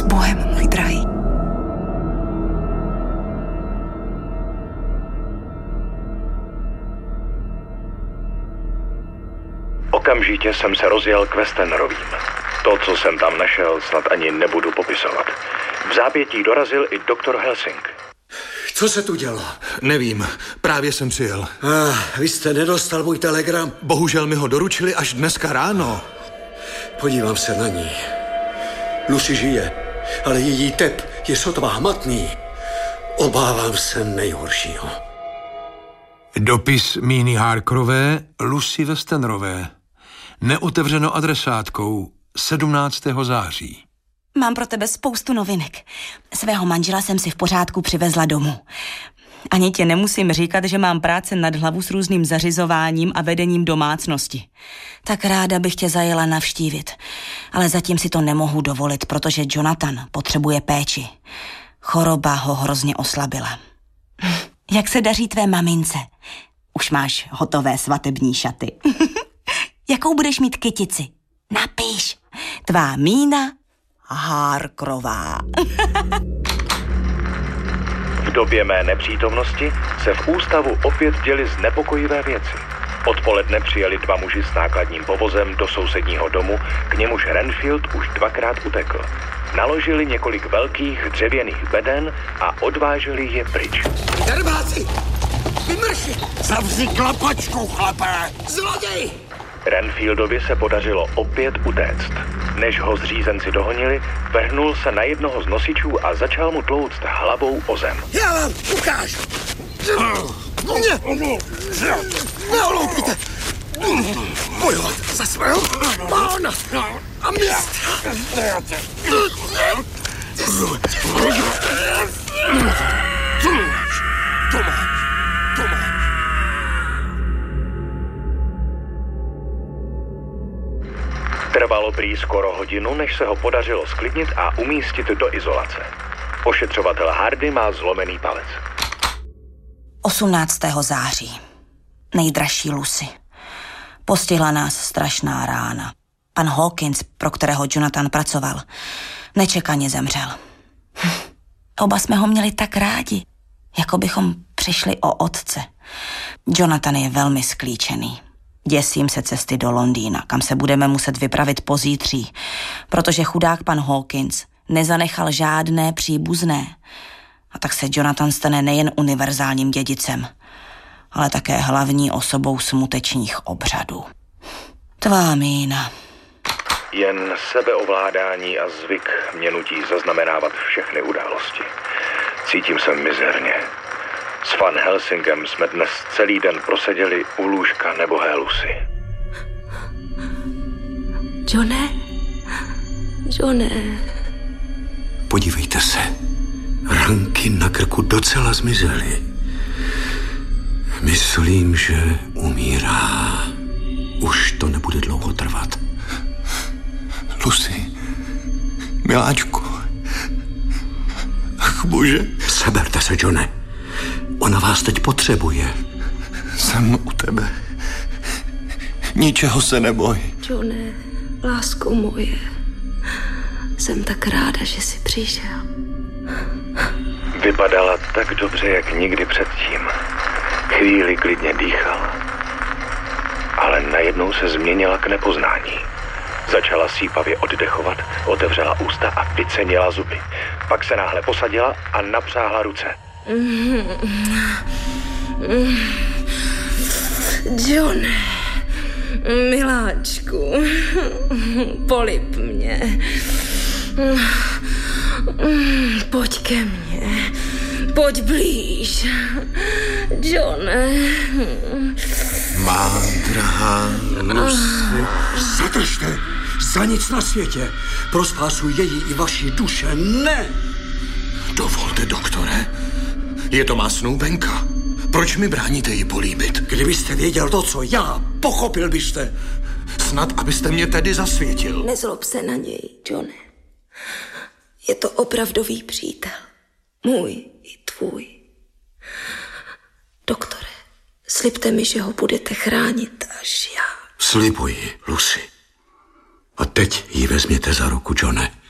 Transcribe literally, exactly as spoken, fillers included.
Bohem, můj drahý. Okamžitě jsem se rozjel k Westenrovým. To, co jsem tam našel, snad ani nebudu popisovat. V zápětí dorazil i doktor Helsing. Co se tu dělo? Nevím, právě jsem přijel. Ah, vy jste nedostal můj telegram? Bohužel mi ho doručili až dneska ráno. Podívám se na ní. Lucy žije, ale její tep je sotva hmatný. Obávám se nejhoršího. Dopis Míny Harkerové Lucy Westenrové. Neotevřeno adresátkou sedmnáctého září. Mám pro tebe spoustu novinek. Svého manžela jsem si v pořádku přivezla domů. Ani tě nemusím říkat, že mám práce nad hlavu s různým zařizováním a vedením domácnosti. Tak ráda bych tě zajela navštívit, ale zatím si to nemohu dovolit, protože Jonathan potřebuje péči. Choroba ho hrozně oslabila. Jak se daří tvé mamince? Už máš hotové svatební šaty. Jakou budeš mít kytici? Napiš. Tvá Mína Harkerová. V době mé nepřítomnosti se v ústavu opět děly znepokojivé věci. Odpoledne přijeli dva muži s nákladním povozem do sousedního domu, k němuž Renfield už dvakrát utekl. Naložili několik velkých dřevěných beden a odváželi je pryč. Derbáci! Vymrši! Zavři klapačku, chlapé! Zloděj! Renfieldovi se podařilo opět utéct. Než ho zřízenci dohonili, vrhnul se na jednoho z nosičů a začal mu tlouct hlavou o zem. Já vám ukážu! Mě! Neoloupíte! Bojovat za svého pána a mistra! Tomáš! Tomáš! Trvalo prý skoro hodinu, než se ho podařilo sklidnit a umístit do izolace. Ošetřovatel Hardy má zlomený palec. osmnáctého září. Nejdražší Lucy. Postihla nás strašná rána. Pan Hawkins, pro kterého Jonathan pracoval, nečekaně zemřel. Hm. Oba jsme ho měli tak rádi, jako bychom přišli o otce. Jonathan je velmi sklíčený. Děsím se cesty do Londýna, kam se budeme muset vypravit pozítří, protože chudák pan Hawkins nezanechal žádné příbuzné. A tak se Jonathan stane nejen univerzálním dědicem, ale také hlavní osobou smutečních obřadů. Tvá Mína. Jen sebeovládání a zvyk mě nutí zaznamenávat všechny události. Cítím se mizerně. S Van Helsingem jsme dnes celý den proseděli u lůžka nebohé Lucy. Johne? Johne? Podívejte se. Ranky na krku docela zmizely. Myslím, že umírá. Už to nebude dlouho trvat. Lucy, miláčku. Ach, bože. Seberte se, Johne. Ona vás teď potřebuje. Jsem u tebe. Ničeho se neboj. Johne, lásko moje. Jsem tak ráda, že jsi přišel. Vypadala tak dobře, jak nikdy předtím. Chvíli klidně dýchala. Ale najednou se změnila k nepoznání. Začala sípavě oddechovat, otevřela ústa a vycenila zuby. Pak se náhle posadila a napřáhla ruce. John, miláčku, polib mě. Pojď ke mně, pojď blíž. John. Má drahá Lucy. Zadržte! Za nic na světě! Pro spásu její i vaší duše, ne! Dovolte, doktore. Je to má snoubenka. Proč mi bráníte ji políbit? Kdybyste věděl to, co já, pochopil byste. Snad, abyste mě tedy zasvětil. Nezlob se na něj, Johne. Je to opravdový přítel. Můj i tvůj. Doktore, slibte mi, že ho budete chránit až já. Slibuji, Lucy. A teď ji vezměte za ruku, Johne.